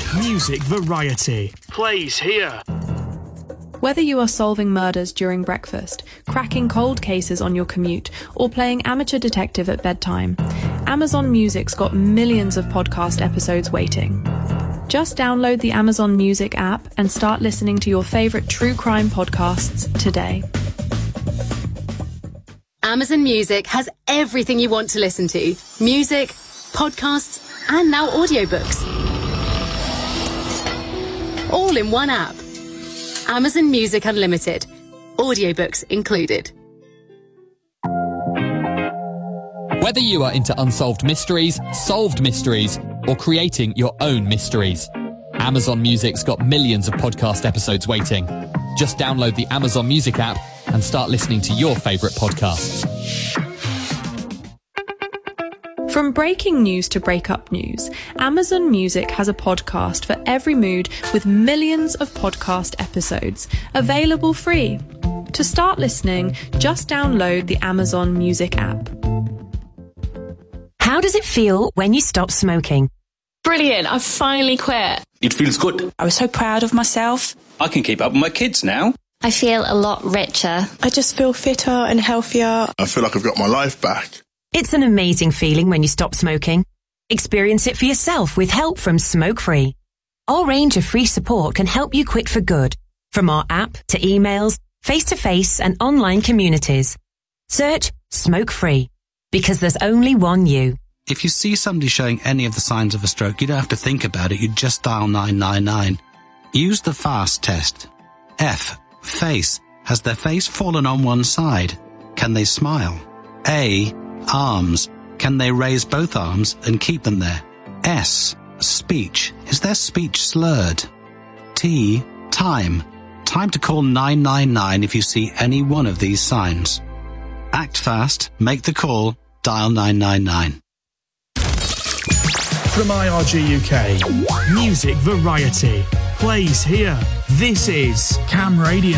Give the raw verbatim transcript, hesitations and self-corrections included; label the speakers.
Speaker 1: Music variety plays here.
Speaker 2: Whether you are solving murders during breakfast, cracking cold cases on your commute, or playing amateur detective at bedtime, Amazon Music's got millions of podcast episodes waiting. Just download the Amazon Music app and start listening to your favourite true crime podcasts today.
Speaker 3: Amazon Music has everything you want to listen to. Music, podcasts, and now audiobooks. All in one app. Amazon Music Unlimited. Audiobooks included.
Speaker 4: Whether you are into unsolved mysteries, solved mysteries, or creating your own mysteries, Amazon Music's got millions of podcast episodes waiting. Just download the Amazon Music app and start listening to your favourite podcasts.
Speaker 2: From breaking news to breakup news, Amazon Music has a podcast for every mood with millions of podcast episodes, available free. To start listening, just download the Amazon Music app.
Speaker 5: How does it feel when you stop smoking?
Speaker 6: Brilliant, I've finally quit.
Speaker 7: It feels good.
Speaker 8: I was so proud of myself.
Speaker 7: I can keep up with my kids now.
Speaker 9: I feel a lot richer.
Speaker 10: I just feel fitter and healthier.
Speaker 11: I feel like I've got my life back.
Speaker 5: It's an amazing feeling when you stop smoking. Experience it for yourself with help from Smoke Free. Our range of free support can help you quit for good, from our app to emails, face-to-face and online communities. Search Smoke Free, because there's only one you.
Speaker 12: If you see somebody showing any of the signs of a stroke, you don't have to think about it, you just dial nine nine nine. Use the FAST test. F. Face. Has their face fallen on one side? Can they smile? A. Arms. Can they raise both arms and keep them there? S. Speech. Is their speech slurred? T. Time. Time to call nine nine nine if you see any one of these signs. Act fast, make the call, dial nine nine nine.
Speaker 1: From I R G U K, Music Variety plays here. This is Cam Radio.